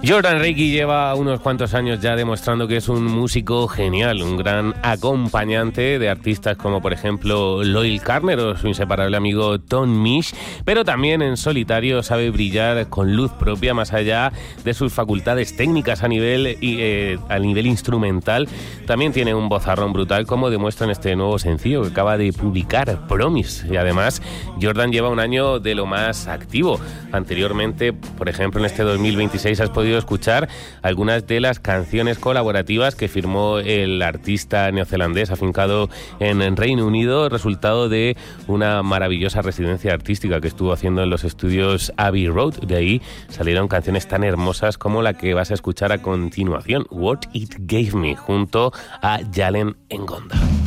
Jordan Rakey lleva unos cuantos años ya demostrando que es un músico genial, un gran acompañante de artistas como por ejemplo Loyle Carner o su inseparable amigo Tom Misch, pero también en solitario sabe brillar con luz propia más allá de sus facultades técnicas a nivel instrumental. También tiene un vozarrón brutal, como demuestra en este nuevo sencillo que acaba de publicar, Promise. Y además Jordan lleva un año de lo más activo. Anteriormente, por ejemplo, en este 2026 has podido escuchar algunas de las canciones colaborativas que firmó el artista neozelandés afincado en Reino Unido, resultado de una maravillosa residencia artística que estuvo haciendo en los estudios Abbey Road. De ahí salieron canciones tan hermosas como la que vas a escuchar a continuación, What It Gave Me, junto a Jalen Ngonda.